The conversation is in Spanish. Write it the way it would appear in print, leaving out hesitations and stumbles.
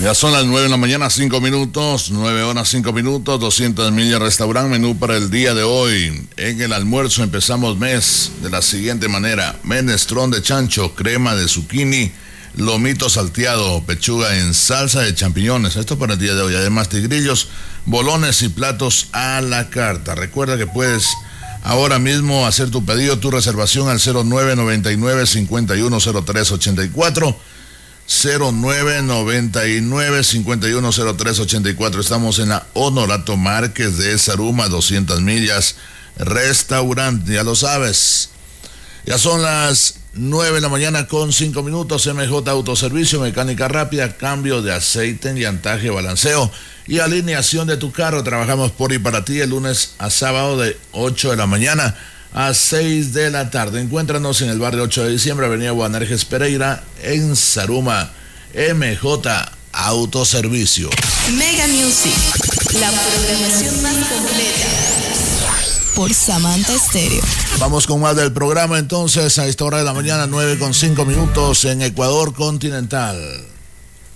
Ya son las 9 de la mañana, 5 minutos, 9 horas, 5 minutos, 200 millas restaurante, menú para el día de hoy. En el almuerzo empezamos mes de la siguiente manera: menestrón de chancho, crema de zucchini, lomito salteado, pechuga en salsa de champiñones. Esto para el día de hoy. Además, tigrillos, bolones y platos a la carta. Recuerda que puedes ahora mismo hacer tu pedido, tu reservación al 0999-510384. 0999-510384. Estamos en la Honorato Márquez de Zaruma, 200 millas restaurante, ya lo sabes. Ya son las 9 de la mañana con 5 minutos. MJ Autoservicio, mecánica rápida, cambio de aceite, llantaje, balanceo y alineación de tu carro. Trabajamos por y para ti de lunes a sábado de 8 de la mañana a 6 de la tarde. Encuéntranos en el barrio 8 de diciembre, avenida Juanerges Pereira, en Zaruma. MJ Autoservicio. Mega Music, la programación más completa por Samantha Stereo. Vamos con más del programa entonces a esta hora de la mañana, 9 con 5 minutos en Ecuador continental.